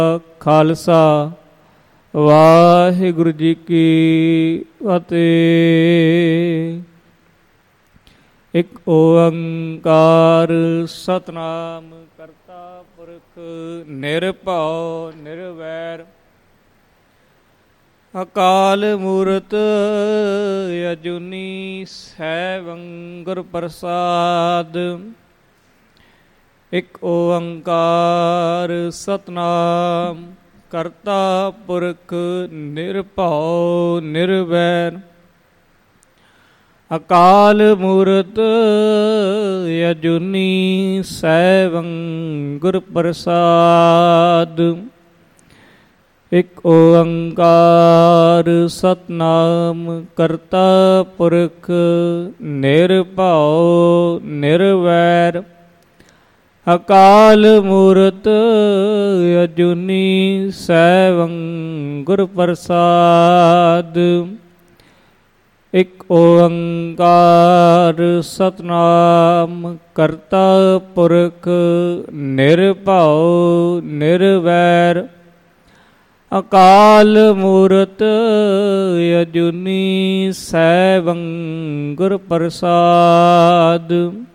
ਖਾਲਸਾ ਵਾਹਿਗੁਰੂ ਜੀ ਕੀ ਫਤਿਹ। ਇੱਕ ਓੰਕਾਰ ਸਤਿਨਾਮ ਕਰਤਾ ਪੁਰਖ ਨਿਰਭਉ ਨਿਰਵੈਰ ਅਕਾਲ ਮੂਰਤ ਅਜੂਨੀ ਸੈਭੰ ਗੁਰ ਪ੍ਰਸਾਦ। ਇੱਕ ਓੰਕਾਰ ਸਤਿਨਾਮ ਕਰਤਾ ਪੁਰਖ ਨਿਰਭਉ ਨਿਰਵੈਰ ਅਕਾਲ ਮੂਰਤ ਅਜੂਨੀ ਸੈਭੰ ਗੁਰ ਪ੍ਰਸਾਦ। ਇੱਕ ਓੰਕਾਰ ਸਤਿਨਾਮ ਕਰਤਾ ਪੁਰਖ ਨਿਰਭਉ ਨਿਰਵੈਰ ਅਕਾਲ ਮੂਰਤ ਅਜੂਨੀ ਸੈਭੰ ਗੁਰ ਪ੍ਰਸਾਦ। ਇੱਕ ਓੰਕਾਰ ਸਤਿਨਾਮ ਕਰਤਾ ਪੁਰਖ ਨਿਰਭਉ ਨਿਰਵੈਰ ਅਕਾਲ ਮੂਰਤ ਅਜੂਨੀ ਸੈਭੰ ਗੁਰ ਪ੍ਰਸਾਦ।